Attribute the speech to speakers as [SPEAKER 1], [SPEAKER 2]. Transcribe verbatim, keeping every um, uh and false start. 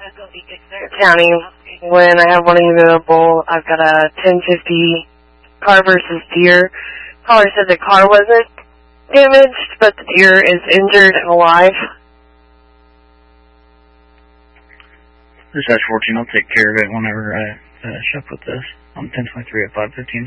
[SPEAKER 1] County, when I have one available, I've got a ten fifty car versus deer. Caller said the car wasn't damaged, but the deer is injured and alive.
[SPEAKER 2] Dispatch fourteen, I'll take care of it whenever I finish up with this. I'm ten twenty-three at five fifteen.